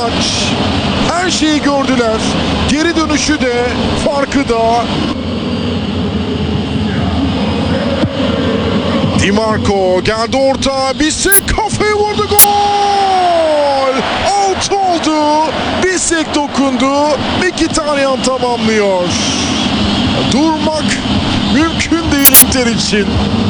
maç. Her şeyi gördüler. Geri dönüşü de, farkı da. Di Marco geldi orta. Bissek kafayı vurdu. Gol! 6 oldu. Bissek dokundu. Mkhitaryan tamamlıyor. Durmak mümkün değil Inter için.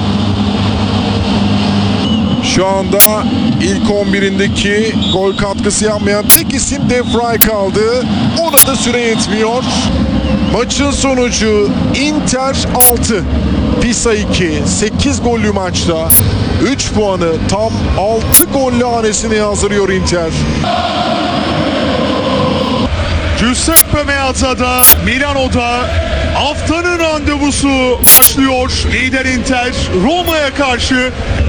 Şu anda ilk 11'indeki gol katkısı yapmayan tek isim De Vrij kaldı. Ona da süre yetmiyor. Maçın sonucu Inter 6, Pisa 2. 8 gollü maçta 3 puanı tam 6 gollü hanesine yazdırıyor Inter. Giuseppe Meazza'da, Milano'da haftanın randevusu başlıyor. Lider Inter Roma'ya karşı.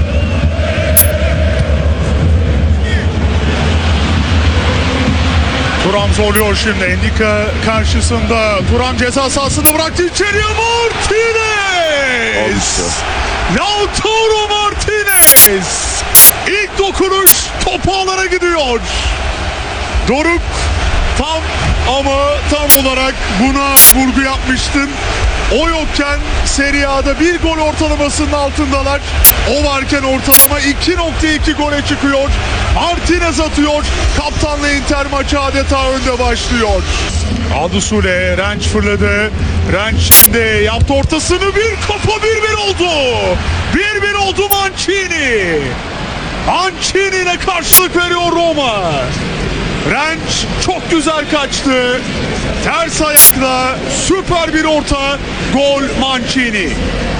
Thuram zorluyor şimdi. Endika karşısında. Thuram ceza sahasında bıraktı içeriye. Martinez! Lautaro Martinez! İlk dokunuş top ağlara gidiyor. Doruk tam olarak buna vurgu yapmıştın. O yokken Serie A'da bir gol ortalamasının altındalar. O varken ortalama 2.2 gole çıkıyor. Martinez atıyor. Kaptanla Inter maçı adeta önde başlıyor. Adusule, Renç fırladı. Renç şimdi yaptı ortasını, bir kafa, 1-1 oldu. 1-1 oldu Mancini. Mancini ile karşılık veriyor Roma. Renç çok güzel kaçtı. Ters ayakla süper bir orta. Gol Mancini.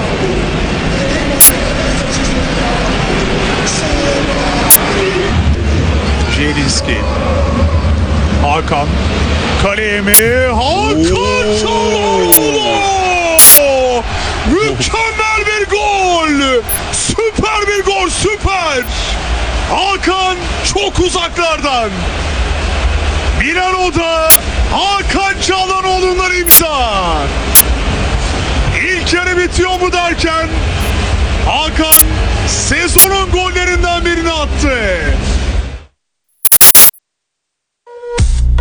Zielinski. Hakan. Kaleye mi? Hakan Çalhanoğlu! Mükemmel bir gol! Süper bir gol, süper! Hakan çok uzaklardan. Milano'da Hakan Çalhanoğlu'ndan imza. İlk yarı bitiyor mu derken Hakan sezonun gollerinden birini attı.